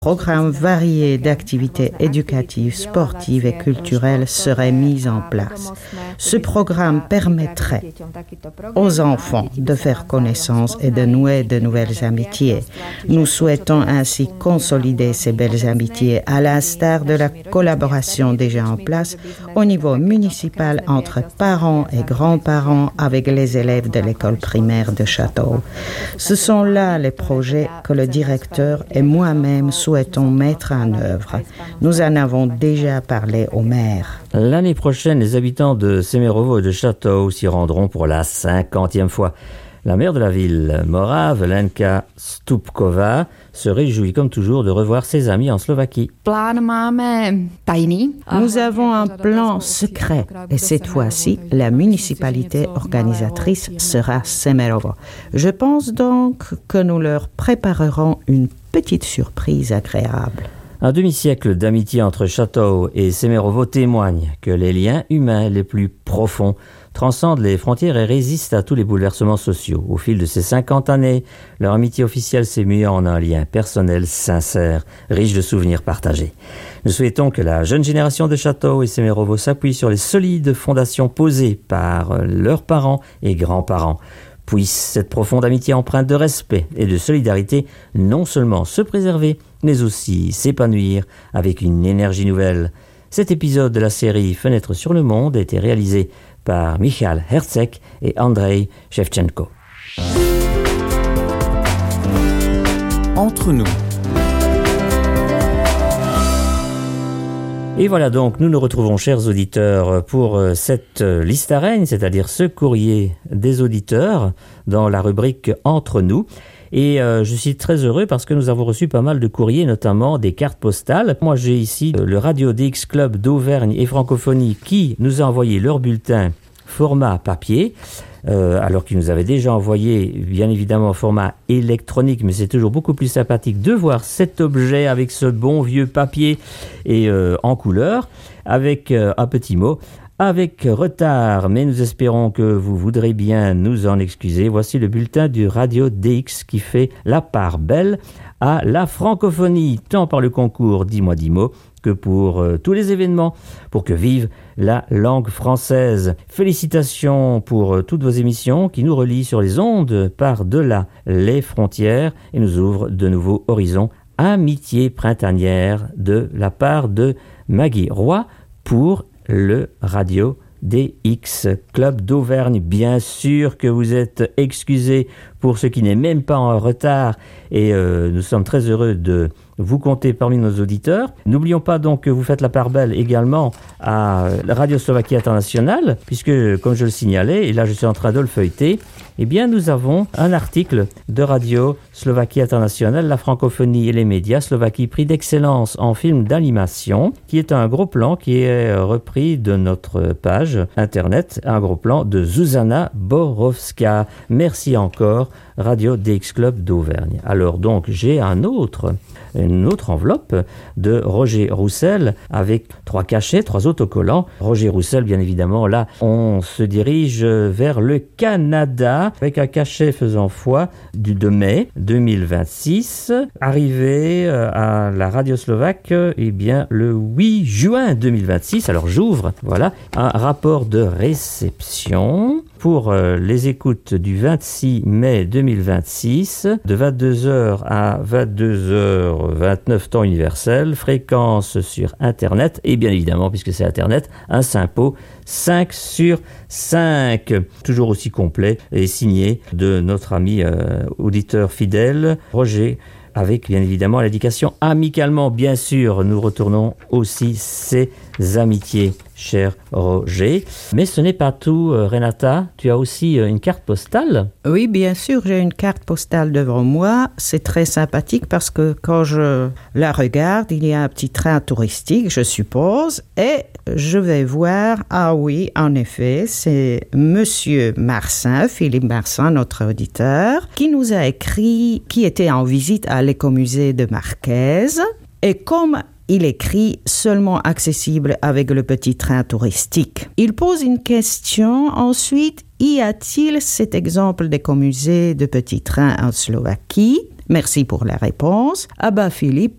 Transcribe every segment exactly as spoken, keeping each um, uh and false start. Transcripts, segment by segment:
Programme varié d'activités éducatives, sportives et culturelles serait mis en place. Ce programme permettrait aux enfants de faire connaissance et de nouer de nouvelles amitiés. Nous souhaitons ainsi consolider ces belles amitiés à l'instar de la collaboration déjà en place au niveau municipal entre parents et grands-parents avec les élèves de l'école primaire de Châteauroux. Ce sont là les projets que le directeur et moi-même souhaitons mettre en œuvre. Nous en avons déjà parlé au maire. L'année prochaine, les habitants de Semerovo et de Châteauroux s'y rendront pour la cinquantième fois. La maire de la ville, Morave, Lenka Stupkova, se réjouit comme toujours de revoir ses amis en Slovaquie. Nous avons un plan secret et cette fois-ci, la municipalité organisatrice sera Semerovo. Je pense donc que nous leur préparerons une petite surprise agréable. Un demi-siècle d'amitié entre Châteauroux et Semerovo témoigne que les liens humains les plus profonds transcendent les frontières et résistent à tous les bouleversements sociaux. Au fil de ces cinquante années, leur amitié officielle s'est muée en un lien personnel sincère, riche de souvenirs partagés. Nous souhaitons que la jeune génération de Châteauroux et Semerovo s'appuie sur les solides fondations posées par leurs parents et grands-parents. Puisse cette profonde amitié empreinte de respect et de solidarité non seulement se préserver, mais aussi s'épanouir avec une énergie nouvelle. Cet épisode de la série Fenêtre sur le monde a été réalisé par Michal Herceg et Andrei Shevchenko. Entre nous. Et voilà donc, nous nous retrouvons, chers auditeurs, pour cette liste à règne, c'est-à-dire ce courrier des auditeurs dans la rubrique Entre nous. Et euh, je suis très heureux parce que nous avons reçu pas mal de courriers, notamment des cartes postales. Moi, j'ai ici le Radio D X Club d'Auvergne et Francophonie qui nous a envoyé leur bulletin format papier, euh, alors qu'ils nous avaient déjà envoyé, bien évidemment, format électronique, mais c'est toujours beaucoup plus sympathique de voir cet objet avec ce bon vieux papier et euh, en couleur, avec euh, un petit mot. Avec retard, mais nous espérons que vous voudrez bien nous en excuser. Voici le bulletin du Radio D X qui fait la part belle à la francophonie, tant par le concours Dis-moi dix mots que pour euh, tous les événements, pour que vive la langue française. Félicitations pour euh, toutes vos émissions qui nous relient sur les ondes par-delà les frontières et nous ouvrent de nouveaux horizons. Amitié printanière de la part de Maggie Roy pour le Radio D X Club d'Auvergne. Bien sûr que vous êtes excusés pour ce qui n'est même pas en retard et euh, nous sommes très heureux de vous compter parmi nos auditeurs. N'oublions pas donc que vous faites la part belle également à Radio Slovaquie Internationale, puisque, comme je le signalais, et là je suis en train de le feuilleter, eh bien nous avons un article de Radio Slovaquie Internationale, la francophonie et les médias, Slovaquie, prix d'excellence en film d'animation, qui est un gros plan qui est repris de notre page internet, un gros plan de Zuzana Borowska. Merci encore, Radio D X Club d'Auvergne. Alors donc, j'ai un autre, une autre enveloppe de Roger Roussel avec trois cachets, trois autocollants. Roger Roussel, bien évidemment, là, on se dirige vers le Canada avec un cachet faisant foi du de mai deux mille vingt-six, arrivé à la radio slovaque, eh bien, le huit juin deux mille vingt-six. Alors, j'ouvre, voilà, un rapport de réception pour euh, les écoutes du vingt-six mai deux mille vingt-six, de vingt-deux heures à vingt-deux heures vingt-neuf temps universel, fréquence sur Internet, et bien évidemment, puisque c'est Internet, un Sympo cinq sur cinq, toujours aussi complet et signé de notre ami euh, auditeur fidèle, Roger, avec bien évidemment l'indication amicalement. Bien sûr, nous retournons aussi ces amitiés, cher Roger. Mais ce n'est pas tout, Renata. Tu as aussi une carte postale? Oui, bien sûr, j'ai une carte postale devant moi. C'est très sympathique parce que quand je la regarde, il y a un petit train touristique, je suppose, et je vais voir, ah oui, en effet, c'est Monsieur Marsin, Philippe Marsin, notre auditeur, qui nous a écrit, qui était en visite à l'écomusée de Marquez, et comme il écrit seulement accessible avec le petit train touristique. Il pose une question ensuite, y a-t-il cet exemple d'écomusée de petit train en Slovaquie? Merci pour la réponse. Ah bah Philippe,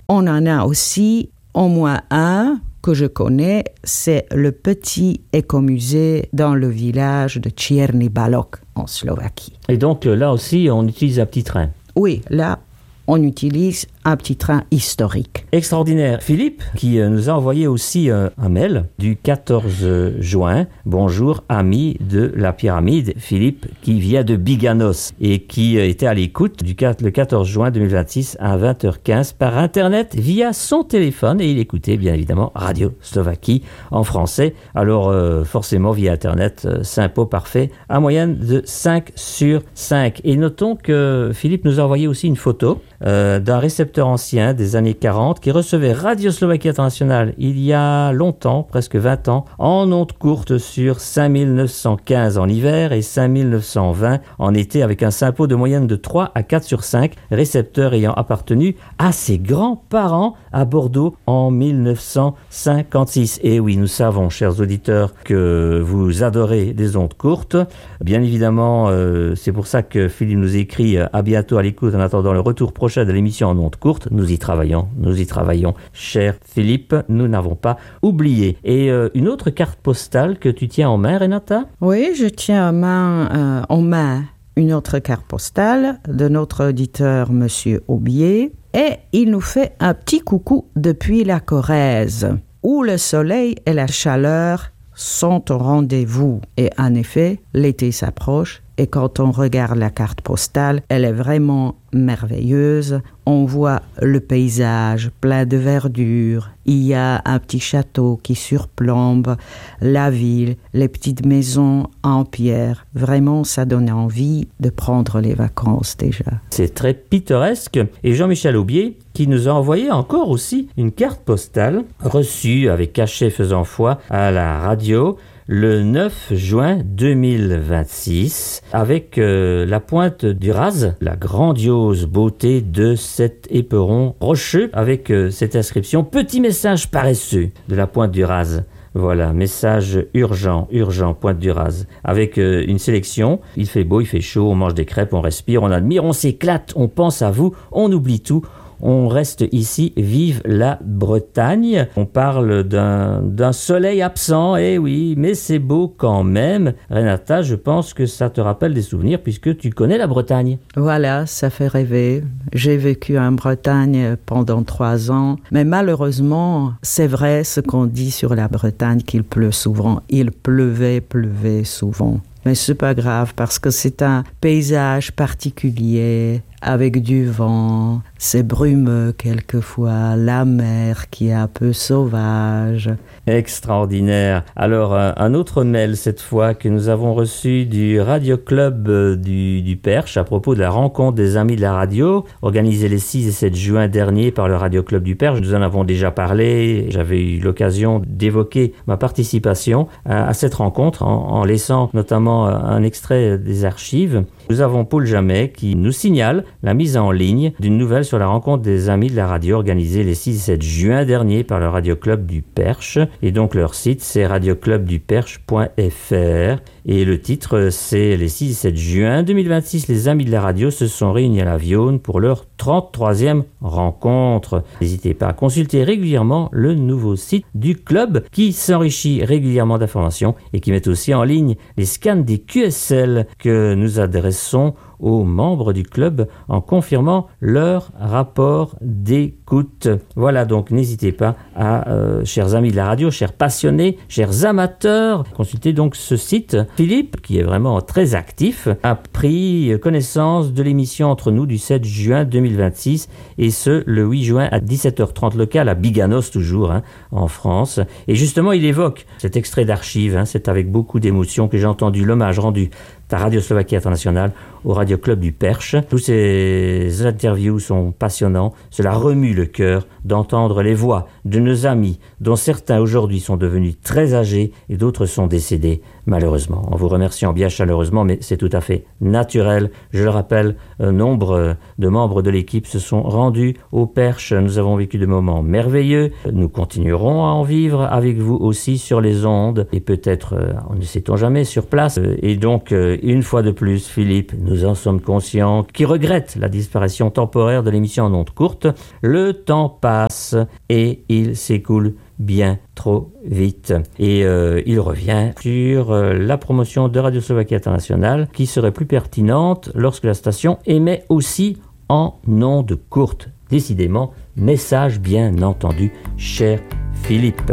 on en a aussi au moins un que je connais, c'est le petit écomusée dans le village de Čierny Balok en Slovaquie. Et donc là aussi, on utilise un petit train. Oui, là, on utilise un petit train historique. Extraordinaire. Philippe, qui nous a envoyé aussi un mail du quatorze juin. Bonjour, ami de la pyramide. Philippe, qui vient de Biganos et qui était à l'écoute du le quatorze juin deux mille vingt-six à vingt heures quinze par Internet via son téléphone. Et il écoutait bien évidemment Radio Slovaquie en français. Alors euh, forcément via Internet, euh, sympa parfait, à moyenne de cinq sur cinq. Et notons que Philippe nous a envoyé aussi une photo euh, d'un récepteur ancien des années quarante qui recevait Radio Slovaquie Internationale il y a longtemps, presque vingt ans, en ondes courtes sur cinq mille neuf cent quinze en hiver et cinq mille neuf cent vingt en été, avec un sympo de moyenne de trois à quatre sur cinq, récepteur ayant appartenu à ses grands-parents à Bordeaux en mille neuf cent cinquante-six. Et oui, nous savons, chers auditeurs, que vous adorez les ondes courtes. Bien évidemment, euh, c'est pour ça que Philippe nous écrit « À bientôt à l'écoute en attendant le retour prochain de l'émission en ondes courtes ». Nous y travaillons, nous y travaillons, cher Philippe, nous n'avons pas oublié. Et euh, une autre carte postale que tu tiens en main, Renata ? Oui, je tiens en main, euh, en main une autre carte postale de notre auditeur, Monsieur Aubier, et il nous fait un petit coucou depuis la Corrèze, où le soleil et la chaleur sont au rendez-vous. Et en effet, l'été s'approche. Et quand on regarde la carte postale, elle est vraiment merveilleuse. On voit le paysage plein de verdure. Il y a un petit château qui surplombe la ville, les petites maisons en pierre. Vraiment, ça donne envie de prendre les vacances déjà. C'est très pittoresque. Et Jean-Michel Aubier, qui nous a envoyé encore aussi une carte postale reçue avec cachet faisant foi à la radio le neuf juin deux mille vingt-six, avec euh, la pointe du Raz, la grandiose beauté de cet éperon rocheux, avec euh, cette inscription « Petit message paresseux de la pointe du Raz ». Voilà, message urgent, urgent, pointe du Raz, avec euh, une sélection. Il fait beau, il fait chaud, on mange des crêpes, on respire, on admire, on s'éclate, on pense à vous, on oublie tout. On reste ici, vive la Bretagne. On parle d'un, d'un soleil absent, eh oui, mais c'est beau quand même. Renata, je pense que ça te rappelle des souvenirs puisque tu connais la Bretagne. Voilà, ça fait rêver. J'ai vécu en Bretagne pendant trois ans, mais malheureusement, c'est vrai ce qu'on dit sur la Bretagne qu'il pleut souvent. Il pleuvait, pleuvait souvent. Mais c'est pas grave parce que c'est un paysage particulier avec du vent, c'est brumeux quelquefois, la mer qui est un peu sauvage. Extraordinaire. Alors, un autre mail cette fois que nous avons reçu du Radio Club du, du Perche à propos de la rencontre des amis de la radio, organisée les six et sept juin dernier par le Radio Club du Perche. Nous en avons déjà parlé, j'avais eu l'occasion d'évoquer ma participation à, à cette rencontre en, en laissant notamment un extrait des archives. Nous avons Paul Jamet qui nous signale la mise en ligne d'une nouvelle sur la rencontre des amis de la radio organisée les six et sept juin dernier par le Radio Club du Perche. Et donc leur site c'est radio club du perche point f r et le titre c'est les six et sept juin deux mille vingt-six, les amis de la radio se sont réunis à la Viosne pour leur trente-troisième rencontre. N'hésitez pas à consulter régulièrement le nouveau site du club qui s'enrichit régulièrement d'informations et qui met aussi en ligne les scans des Q S L que nous adressons aux membres du club en confirmant leur rapport d'écoute. Voilà, donc n'hésitez pas à, euh, chers amis de la radio, chers passionnés, chers amateurs, consultez donc ce site. Philippe, qui est vraiment très actif, a pris connaissance de l'émission Entre nous du sept juin deux mille vingt-six et ce, le huit juin à dix-sept heures trente local à Biganos toujours, hein, en France. Et justement, il évoque cet extrait d'archives, hein, c'est avec beaucoup d'émotion que j'ai entendu l'hommage rendu à Radio Slovaquie Internationale au Radio Club du Perche. Tous ces interviews sont passionnants. Cela remue le cœur d'entendre les voix de nos amis, dont certains aujourd'hui sont devenus très âgés et d'autres sont décédés, malheureusement. En vous remerciant bien chaleureusement, mais c'est tout à fait naturel. Je le rappelle, un nombre de membres de l'équipe se sont rendus au Perche. Nous avons vécu de moments merveilleux. Nous continuerons à en vivre avec vous aussi sur les ondes et peut-être, on ne sait-on jamais, sur place. Et donc, une fois de plus, Philippe, nous en sommes conscients, qui regrette la disparition temporaire de l'émission en ondes courtes. Le temps passe et il s'écoule bien trop vite. Et euh, il revient sur euh, la promotion de Radio Slovaquie Internationale qui serait plus pertinente lorsque la station émet aussi en ondes courtes. Décidément, message bien entendu, cher Philippe.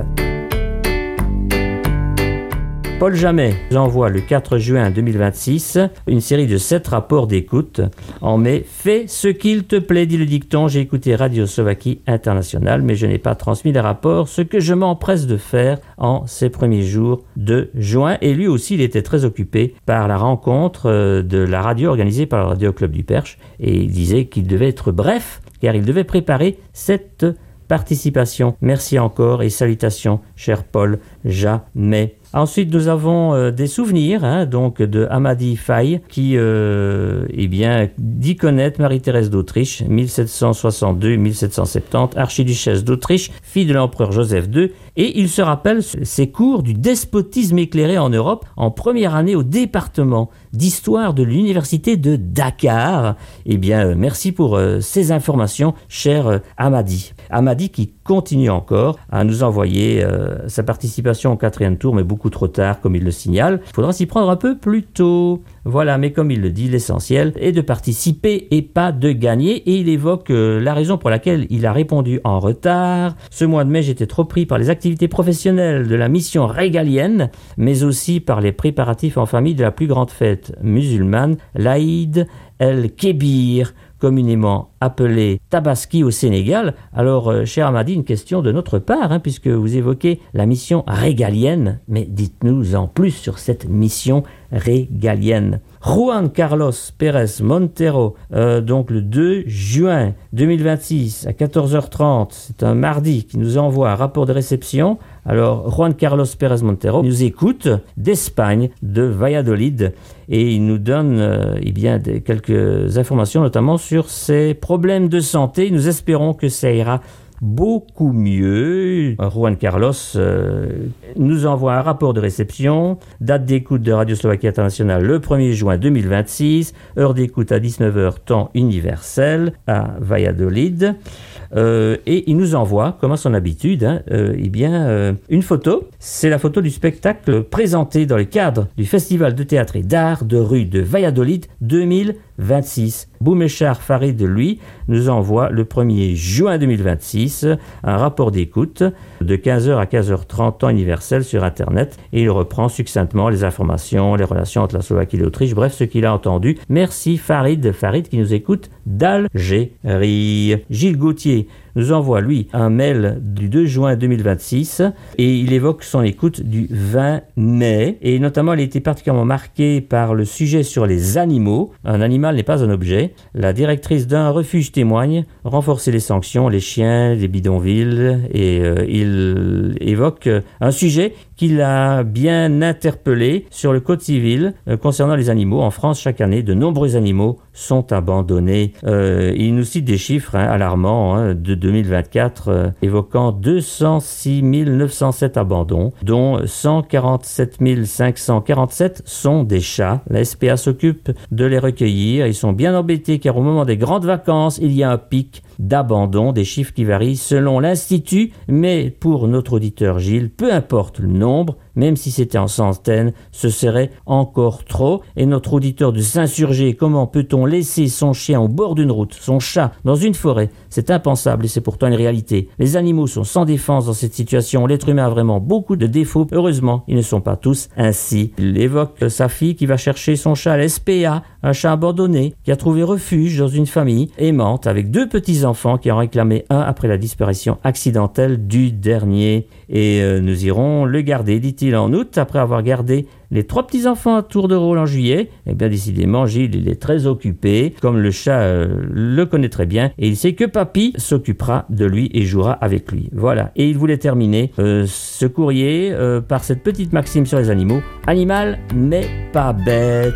Paul Jamet nous envoie le quatre juin deux mille vingt-six une série de sept rapports d'écoute. En mai, fais ce qu'il te plaît, dit le dicton. J'ai écouté Radio Slovaquie Internationale, mais je n'ai pas transmis les rapports, ce que je m'empresse de faire en ces premiers jours de juin. Et lui aussi, il était très occupé par la rencontre de la radio organisée par le Radio Club du Perche. Et il disait qu'il devait être bref, car il devait préparer cette participation. Merci encore et salutations, cher Paul Jamet. Ensuite, nous avons euh, des souvenirs hein, donc de Amadi Faye qui euh, eh bien, dit connaître Marie-Thérèse d'Autriche, mille sept cent soixante-deux à mille sept cent soixante-dix, archiduchesse d'Autriche, fille de l'empereur Joseph deux, et il se rappelle ses cours du despotisme éclairé en Europe en première année au département d'histoire de l'université de Dakar. Eh bien, euh, merci pour euh, ces informations, cher euh, Amadi. Amadi qui continue encore à nous envoyer euh, sa participation au quatrième tour, mais beaucoup trop tard, comme il le signale. Il faudra s'y prendre un peu plus tôt. Voilà, mais comme il le dit, l'essentiel est de participer et pas de gagner. Et il évoque euh, la raison pour laquelle il a répondu en retard. Ce mois de mai, j'étais trop pris par les activités professionnelles de la mission régalienne, mais aussi par les préparatifs en famille de la plus grande fête musulmane, l'Aïd el-Kébir, communément appelé Tabaski au Sénégal. Alors, euh, cher Amadi, une question de notre part, hein, puisque vous évoquez la mission régalienne, mais dites-nous en plus sur cette mission régalienne. Juan Carlos Pérez Montero, euh, donc le deux juin deux mille vingt-six à quatorze heures trente, c'est un mardi, qui nous envoie un rapport de réception. Alors, Juan Carlos Pérez Montero nous écoute d'Espagne, de Valladolid, et il nous donne euh, eh bien, des, quelques informations, notamment sur ses problèmes de santé. Nous espérons que ça ira beaucoup mieux. Juan Carlos euh, nous envoie un rapport de réception, date d'écoute de Radio Slovaquie Internationale le premier juin deux mille vingt-six, heure d'écoute à dix-neuf heures temps universel à Valladolid. Euh, et il nous envoie, comme à son habitude, hein, euh, eh bien, euh, une photo. C'est la photo du spectacle présenté dans le cadre du Festival de théâtre et d'art de rue de Valladolid deux mille vingt-six. Boumechar Farid, lui, nous envoie le premier juin deux mille vingt-six un rapport d'écoute de quinze heures à quinze heures trente temps universel sur Internet, et il reprend succinctement les informations, les relations entre la Slovaquie et l'Autriche, bref, ce qu'il a entendu. Merci Farid, Farid qui nous écoute d'Algérie. Gilles Gauthier nous envoie, lui, un mail du deux juin deux mille vingt-six et il évoque son écoute du vingt mai, et notamment elle a été particulièrement marquée par le sujet sur les animaux. Un animal n'est pas un objet. La directrice d'un refuge témoigne, renforcer les sanctions, les chiens, les bidonvilles, et euh, il évoque un sujet qui l'a bien interpellé sur le code civil euh, concernant les animaux. En France, chaque année, de nombreux animaux sont abandonnés. Euh, il nous cite des chiffres hein, alarmants hein, de deux mille vingt-quatre, euh, évoquant deux cent six mille neuf cent sept abandons, dont cent quarante-sept mille cinq cent quarante-sept sont des chats. La S P A s'occupe de les recueillir. Ils sont bien embêtés car au moment des grandes vacances, il y a un pic d'abandon, des chiffres qui varient selon l'Institut, mais pour notre auditeur Gilles, peu importe le nombre, même si c'était en centaines, ce serait encore trop. Et notre auditeur de s'insurger, comment peut-on laisser son chien au bord d'une route, son chat dans une forêt? C'est impensable et c'est pourtant une réalité. Les animaux sont sans défense dans cette situation, l'être humain a vraiment beaucoup de défauts. Heureusement, ils ne sont pas tous ainsi. Il évoque sa fille qui va chercher son chat à l'S P A, un chat abandonné, qui a trouvé refuge dans une famille aimante avec deux petits-enfants qui en réclamaient un après la disparition accidentelle du dernier. Et euh, nous irons le garder, dit-il, en août, après avoir gardé les trois petits-enfants à tour de rôle en juillet. Eh bien, décidément, Gilles, il est très occupé, comme le chat euh, le connaît très bien, et il sait que papy s'occupera de lui et jouera avec lui. Voilà. Et il voulait terminer euh, ce courrier euh, par cette petite maxime sur les animaux. Animal n'est pas bête.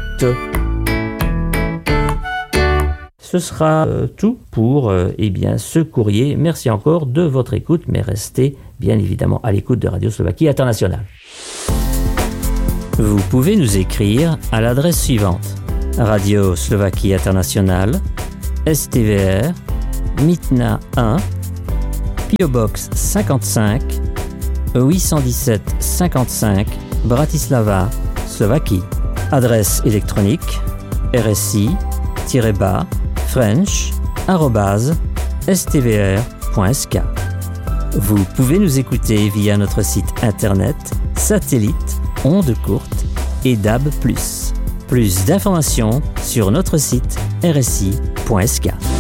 Ce sera euh, tout pour euh, eh bien, ce courrier. Merci encore de votre écoute, mais restez bien évidemment à l'écoute de Radio Slovaquie Internationale. Vous pouvez nous écrire à l'adresse suivante: Radio Slovaquie Internationale, S T V R, Mytna un, P O Box cinquante-cinq, huit cent dix-sept cinquante-cinq, Bratislava, Slovaquie. Adresse électronique r s i tiret bas french arobase s t v r point s k. Vous pouvez nous écouter via notre site internet, satellite, ondes courtes et D A B plus. Plus d'informations sur notre site r s i point s k.